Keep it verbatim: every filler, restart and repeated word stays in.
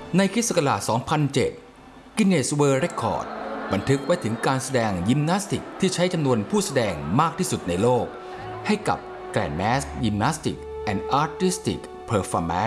ในคริสต์ศักราช สองพันเจ็ด Guinness World Record บันทึกไว้ถึงการแสดงยิมนาสติกที่ใช้จำนวนผู้แสดงมากที่สุดในโลกให้กับ Grandmaster Gymnastics and Artistic Performance